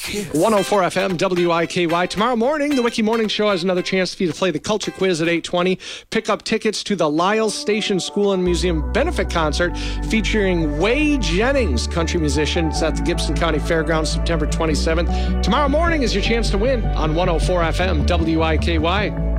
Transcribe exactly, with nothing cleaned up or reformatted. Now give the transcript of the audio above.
one oh four F M, W I K Y. Tomorrow morning, the Wiki Morning Show has another chance for you to play the Culture Quiz at eight twenty. Pick up tickets to the Lyles Station School and Museum benefit concert featuring Way Jennings, country musician. It's at the Gibson County Fairgrounds, September twenty-seventh. Tomorrow morning is your chance to win on one oh four F M, W I K Y.